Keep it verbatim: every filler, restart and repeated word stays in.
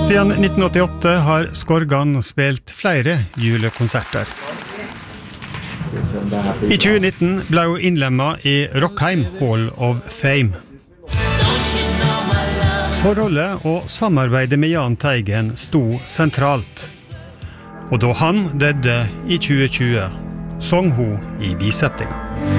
Siden nitten åttiåtte har Skorgan spilt flere julekonserter. I tjue nitten ble hun innlemmet i Rockheim Hall of Fame. Forholdet og samarbeidet med Jahn Teigen sto sentralt. Og da han døde i tjue tjue, sang hun i bisettinga.